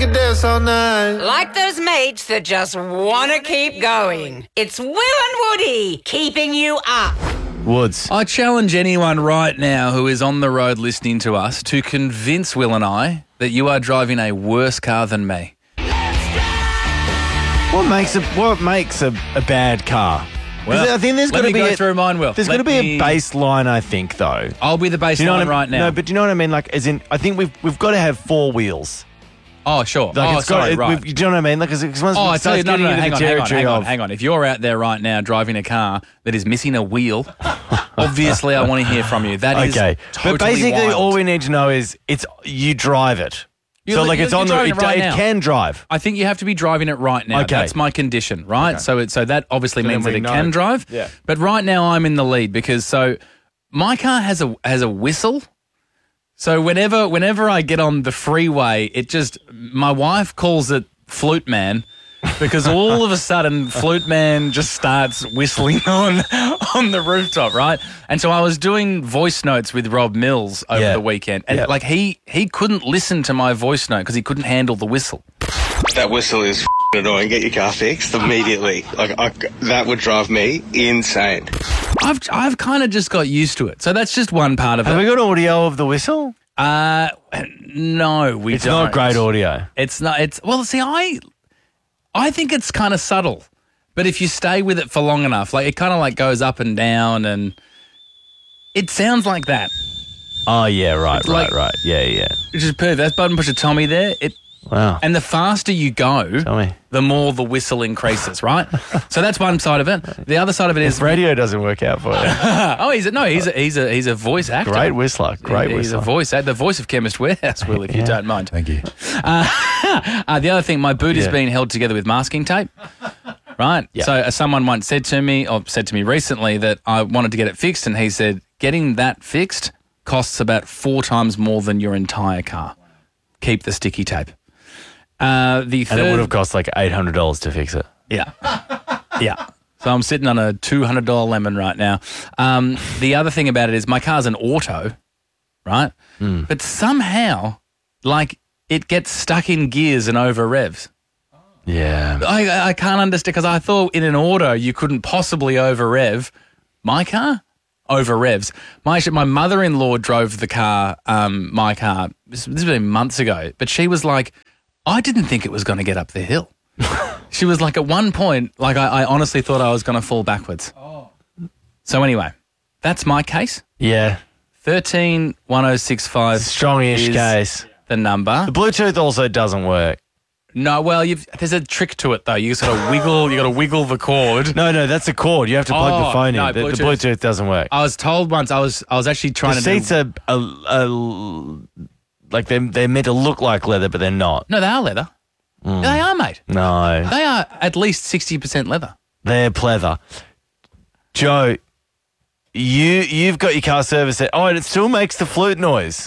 could dance all night. Like those mates that just want to keep going. It's Will and Woody keeping you up. Woods. I challenge anyone right now who is on the road listening to us to convince Will and I that you are driving a worse car than me. What makes a bad car? Well, I think there's let got to me be go through mine, Will. There's got to be a baseline, I think, though. I'll be the baseline Do you know what I mean? right now. No, but do you know what I mean? Like, as in, I think we've got to have four wheels. Oh, sure. Like, oh, it's sorry, right. Do you know what I mean? Like, because once Oh, we I tell you, start no, getting into the territory hang on. If you're out there right now driving a car that is missing a wheel, obviously I want to hear from you. That is okay. totally But basically, wild. all we need to know is you drive it. So, like, it's on the. It It can drive. I think you have to be driving it right now. Okay. That's my condition, right? So that obviously means that we it know. can drive. Yeah. But right now I'm in the lead because my car has a whistle. So whenever I get on the freeway, my wife calls it Flute Man because all of a sudden Flute Man just starts whistling on the rooftop, right? And so I was doing voice notes with Rob Mills over the weekend, and like he couldn't listen to my voice note because he couldn't handle the whistle. That whistle is annoying. Get your car fixed immediately. That would drive me insane. I've kind of just got used to it. So that's just one part of Have it. we got audio of the whistle? No, we It's don't. not great audio. It's not. I think it's kind of subtle, but if you stay with it for long enough, like it kind of like goes up and down, and it sounds like that. Oh yeah, right. Yeah. Which is perfect. That's button pusher Tommy there. Wow. And the faster you go, Tommy. the more the whistle increases, right? So that's one side of it. The other side of it is Radio doesn't work out for you. he's a voice actor. Great whistler. He's a voice actor, the voice of Chemist Warehouse, Will, if you don't mind. Thank you. The other thing, my boot is being held together with masking tape. Right? Yeah. So someone once said to me recently that I wanted to get it fixed, and he said, getting that fixed costs about 4 times more than your entire car. Keep the sticky tape. And it would have cost like $800 to fix it. Yeah. Yeah. So I'm sitting on a $200 lemon right now. The other thing about it is my car's an auto, right? But somehow, like, it gets stuck in gears and over revs. Yeah. I can't understand because I thought in an auto you couldn't possibly over rev. My car over revs. My mother-in-law drove the car, my car. This was been months ago, but she was like, I didn't think it was going to get up the hill. She was like, at one point, like I honestly thought I was going to fall backwards. Oh. So anyway, that's my case. Yeah. 131065. Strongish is case. The number. The Bluetooth also doesn't work. No, well, there's a trick to it though. You just got to wiggle. You got to wiggle the cord. No, that's a cord. You have to plug the phone in. The Bluetooth doesn't work. I was told once. I was actually trying the to. Seats are like they're meant to look like leather, but they're not. No, they are leather. They are, mate. No, they are at least 60% leather. They're pleather. Joe, you've got your car serviced. And it still makes the flute noise.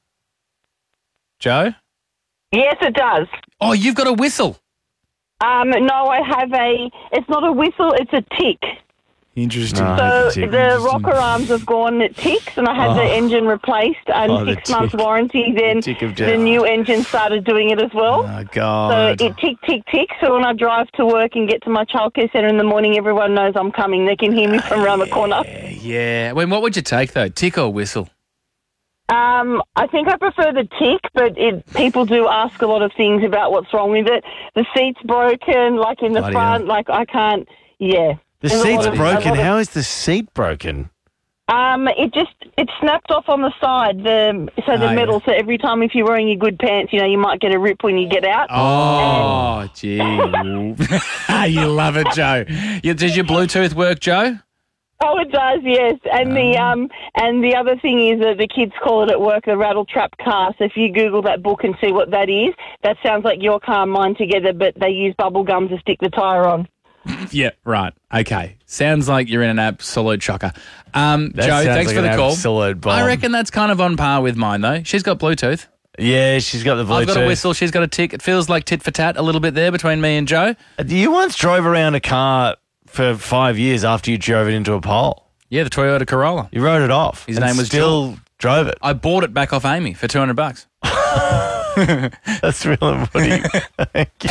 Joe? Yes, it does. Oh, you've got a whistle. No, I have it's not a whistle, it's a tick. Interesting. So the rocker arms have gone, it ticks, and I had the engine replaced, and 6 months warranty, then the new engine started doing it as well. Oh, God. So it tick, tick, tick, so when I drive to work and get to my childcare centre in the morning, everyone knows I'm coming. They can hear me from around the corner. Yeah. Well, what would you take, though, tick or whistle? I think I prefer the tick, but people do ask a lot of things about what's wrong with it. The seat's broken, like in the front, like I can't, The seat's broken? How is the seat broken? It snapped off on the side, the metal, so every time if you're wearing your good pants, you might get a rip when you get out. Oh, gee. You love it, Joe. Does your Bluetooth work, Joe? Oh, it does, yes. And the other thing is that the kids call it at work the rattle trap car. So if you Google that book and see what that is, that sounds like your car and mine together, but they use bubble gum to stick the tyre on. Yeah, right. Okay. Sounds like you're in an absolute shocker. Joe, thanks for the call. Absolute bomb. I reckon that's kind of on par with mine, though. She's got Bluetooth. Yeah, she's got the Bluetooth. I've got a whistle. She's got a tick. It feels like tit for tat a little bit there between me and Joe. You once drove around a car for 5 years after you drove it into a pole. Yeah, the Toyota Corolla. You wrote it off. His name was still drove it. I bought it back off Amy for $200. That's Will and Woody. Thank you.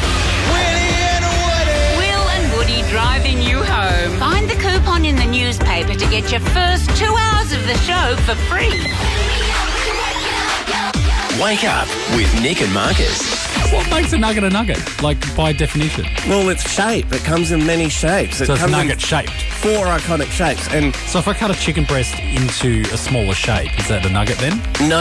Will and Woody driving you home. Find the coupon in the newspaper to get your first 2 hours of the show for free. Wake up with Nick and Marcus. What makes a nugget, like by definition? Well, it's shape. It comes in many shapes. So it's comes nugget in shaped. 4 iconic shapes. And So if I cut a chicken breast into a smaller shape, is that a nugget then? no.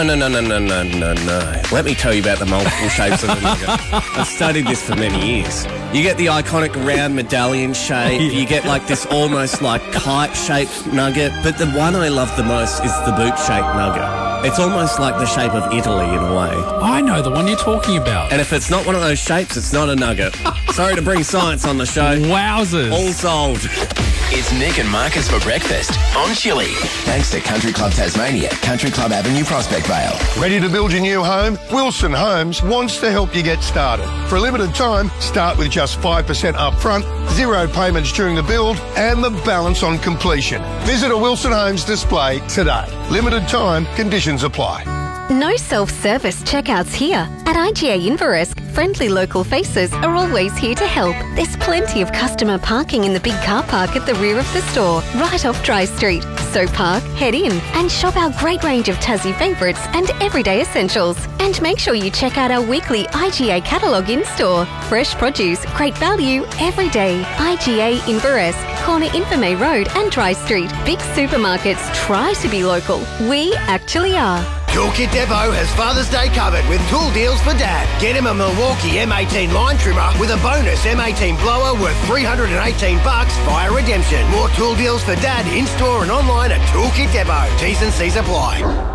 Let me tell you about the multiple shapes of the nugget. I've studied this for many years. You get the iconic round medallion shape. Yeah. You get like this almost like kite-shaped nugget. But the one I love the most is the boot-shaped nugget. It's almost like the shape of Italy in a way. I know the one you're talking about. And if it's not one of those shapes, it's not a nugget. Sorry to bring science on the show. Wowzers. All sold. It's Nick and Marcus for breakfast on Chili. Thanks to Country Club Tasmania, Country Club Avenue, Prospect Vale. Ready to build your new home? Wilson Homes wants to help you get started. For a limited time, start with just 5% upfront, 0 payments during the build, and the balance on completion. Visit a Wilson Homes display today. Limited time, conditions apply. No self-service checkouts here. At IGA Inveresk, friendly local faces are always here to help. There's plenty of customer parking in the big car park at the rear of the store, right off Dry Street. So park, head in, and shop our great range of Tassie favourites and everyday essentials. And make sure you check out our weekly IGA catalogue in-store. Fresh produce, great value, every day. IGA Inveresk, corner Infirmay Road and Dry Street. Big supermarkets try to be local. We actually are. Toolkit Depot has Father's Day covered with tool deals for Dad. Get him a Milwaukee M18 line trimmer with a bonus M18 blower worth $318 via redemption. More tool deals for Dad in-store and online at Toolkit Depot. T's and C's apply.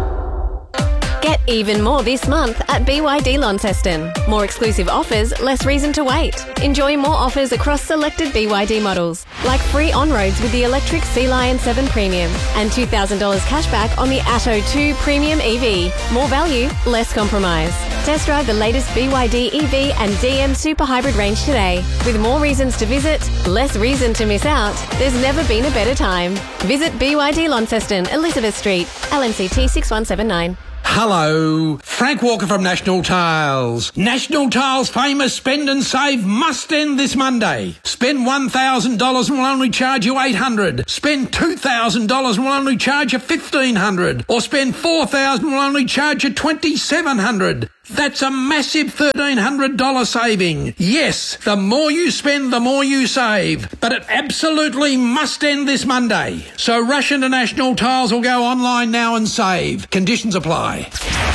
Get even more this month at BYD Launceston. More exclusive offers, less reason to wait. Enjoy more offers across selected BYD models, like free on-roads with the electric Sea Lion 7 Premium and $2,000 cashback on the Atto 2 Premium EV. More value, less compromise. Test drive the latest BYD EV and DM Super Hybrid range today. With more reasons to visit, less reason to miss out, there's never been a better time. Visit BYD Launceston, Elizabeth Street, LMCT 6179. Hello, Frank Walker from National Tiles. National Tiles' famous spend and save must end this Monday. Spend $1,000 and we'll only charge you $800. Spend $2,000 and we'll only charge you $1,500. Or spend $4,000 and we'll only charge you $2,700. That's a massive $1,300 saving. Yes, the more you spend, the more you save. But it absolutely must end this Monday. So rush into National Tiles or go online now and save. Conditions apply.